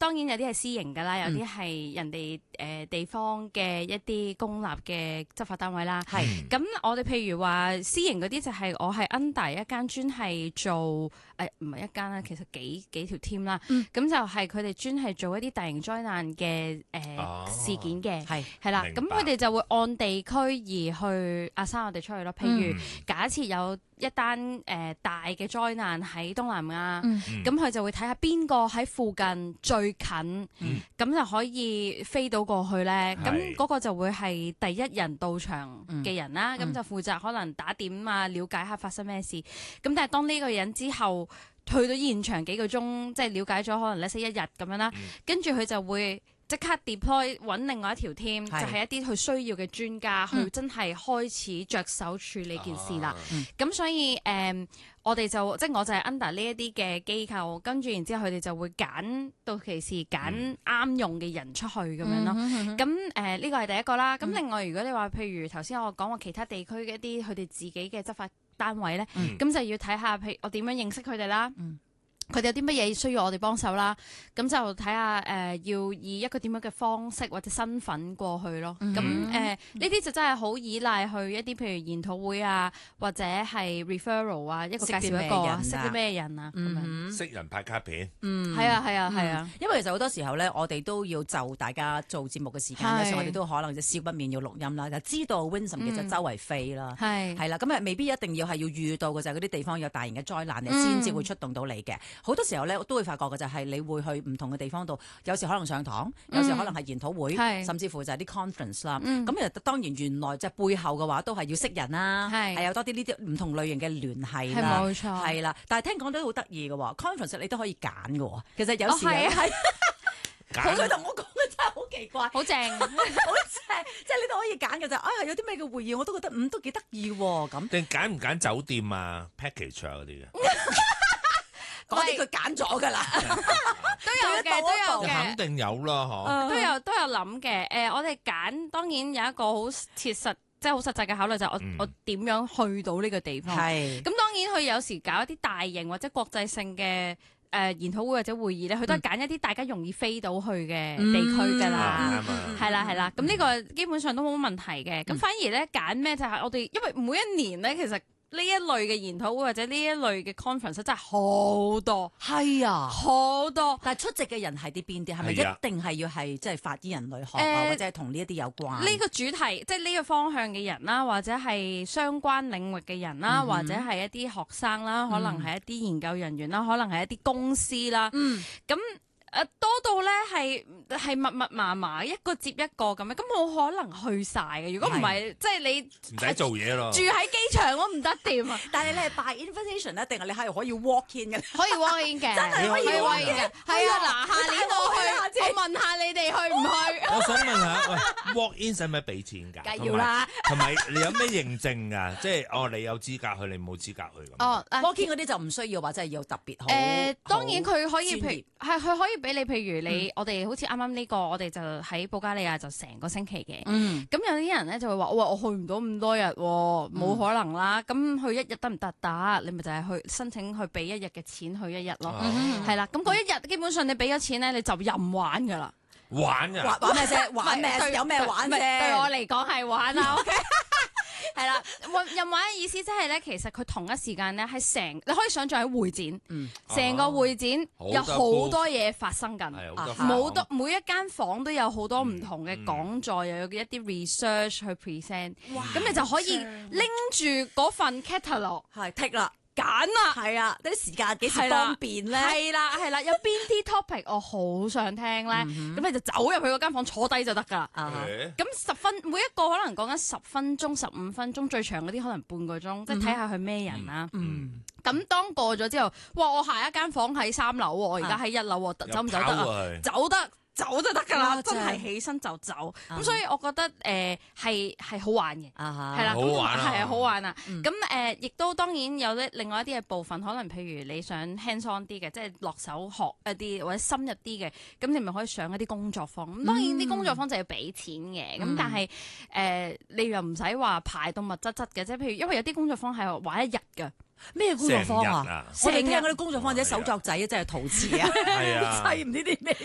當然有啲係私營㗎啦，有啲係人哋地方嘅一啲公立嘅執法單位啦。 係咁我哋譬如話私營嗰啲就係我係 under 一間專係做唔係一間啦，其實幾條 team 啦。咁就係佢哋專係做一啲大型災難嘅事件嘅，係啦。咁佢哋就會按地區而去assign我哋出去咯。譬如假設有一單大嘅災難喺東南亞，咁佢就會睇下邊個喺附近最近，咁就可以飛到過去咧。咁嗰個就會係第一人到場嘅人啦。咁就負責可能打點啊，了解下發生咩事。咁但係當呢個人之後去到現場幾個鐘，即係了解咗可能1日咁樣啦，跟住佢就會即刻 deploy 揾另外一條 team，就係一啲佢需要嘅專家，去真係開始着手處理件事啦。咁所以我哋就即係我就係 under 呢一啲嘅機構，跟住然之後佢哋就會揀到期時揀啱用嘅人出去咁樣咯。咁呢個係第一個啦。咁另外如果你話譬如頭先我講話其他地區嘅一啲佢哋自己嘅執法單位咧，咁就要睇下譬如我點樣認識佢哋啦。佢哋有啲乜嘢需要我哋幫手啦，咁就睇下要以一個點樣嘅方式或者身份過去咯。咁呢啲就真係好依賴去一啲譬如研討會啊，或者係 referral 啊，一個介紹一個啊，識啲咩人啊咁樣。 識人派卡片。 係啊。 因為其實好多時候咧，我哋都要就大家做節目嘅時間，有時我哋都可能就少不免要錄音啦，就知道 Winsome 其實周圍飛啦，係啦，咁未必一定要係要遇到嘅就係嗰啲地方有大型嘅災難你先至會出動到你嘅。好多時候咧，我都會發覺嘅就係你會去唔同嘅地方度，有時可能上堂，有時可能係研討會，甚至乎就係啲 conference 啦。咁其實當然原來即係背後嘅話都係要識人啦，係有多啲呢啲唔同類型嘅聯繫啦， 冇錯， 係啦。但係聽講都好得意嘅喎 conference 你都可以揀嘅喎。其實有時係佢同我講嘅真係好奇怪， 好正， 好正，即係你都可以揀嘅就有啲咩嘅會議我都覺得都幾得意喎咁。 定揀唔揀酒店啊 package 啊嗰啲嘅？ 嗰啲佢揀咗㗎啦， 都有嘅， 肯定有啦，嗬， 都有諗嘅。我哋揀當然有一個好切實，即係好實際嘅考慮就係我點樣去到呢個地方。咁當然佢有時搞一啲大型或者國際性嘅研討會或者會議咧，佢都係揀一啲大家容易飛到去嘅地區㗎啦。係啦。咁呢個基本上都冇問題嘅。咁反而咧揀咩就係我哋，因為每一年咧其實呢一類嘅研討會或者呢一類嘅 conference 真係好多， 係啊， 好多。 但係出席嘅人係啲邊啲？係咪一定係要係即係法醫人類學啊，或者係同呢一啲有關？ 呢個主題即係呢個方向嘅人啦，或者係相關領域嘅人啦，或者係一啲學生啦，可能係一啲研究人員啦，可能係一啲公司啦。咁多到咧係密麻麻一個接一個咁樣，咁冇可能去晒嘅。如果唔係，即係你唔使做嘢咯。 住喺機場我唔得掂啊！ 但係你係 by invitation 咧，定係你係可以 walk in 嘅？ 可以 walk in 嘅， 真係可以 walk in 嘅。 係啊，嗱，下年我去，我問下你哋去唔去？ 我想問下，喂 walk in 使唔使俾錢㗎？ 梗要啦。 同埋你有咩認證㗎？即係你有資格去，你冇資格去咁。 walk in 嗰啲就唔需要話真係要特別好。 當然佢可以，佢可以俾你，譬如你。我哋好似啱啱呢個，我哋就喺保加利亞就成個星期嘅。咁有啲人咧就會話：我去唔到咁多日，冇可能啦。咁去一日得唔得？得，你咪就係去申請去俾一日嘅錢去一日咯。係啦，咁嗰一日基本上你俾咗錢咧，你就任玩㗎啦。 玩啊！ 玩咩啫？玩咩？有咩玩啫？ 對我嚟講係玩啦。OK。係啦，任玩嘅意思即係咧，其實佢同一時間咧係你可以想象喺會展，成個會展有好多嘢發生緊，每一間房都有好多唔同嘅講座，又有一啲 research 去 present，咁你就可以拎住嗰份 catalog 係剔啦。 揀啦， 係啊，啲時間幾時方便咧？ 係啦，有邊啲 topic 我好想聽咧？咁你就走入去嗰間房坐低就得㗎。咁每一個可能講緊10分鐘、15分鐘，最長嗰啲可能半個鐘，即係睇下佢咩人啦。咁當過咗之後，哇！我下一間房喺3樓喎，我而家喺1樓喎，走唔走得啊？走得。走就得㗎啦，真係起身就走。咁所以我覺得係好玩嘅，係啦，係好玩啊。咁亦都當然有另外一啲嘅部分，可能譬如你想 hands on 啲嘅，即係落手學一啲或者深入啲嘅，咁你咪可以上一啲工作坊。咁當然啲工作坊就要俾錢嘅，咁但係你又唔使話排到密質質嘅，即係譬如因為有啲工作坊係玩1日㗎。 咩工作坊啊？我哋聽嗰啲工作坊或者手作仔啊，真係陶瓷啊， 係啊， 砌唔知啲咩